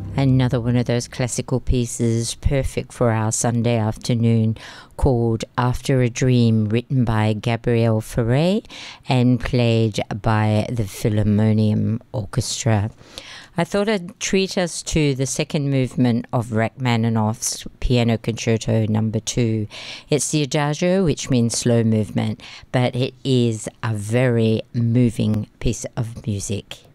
Another one of those classical pieces, perfect for our Sunday afternoon, called After a Dream, written by Gabriel Fauré and played by the Philharmonium Orchestra. I thought I'd treat us to the second movement of Rachmaninoff's Piano Concerto No. 2. It's the Adagio, which means slow movement, but it is a very moving piece of music.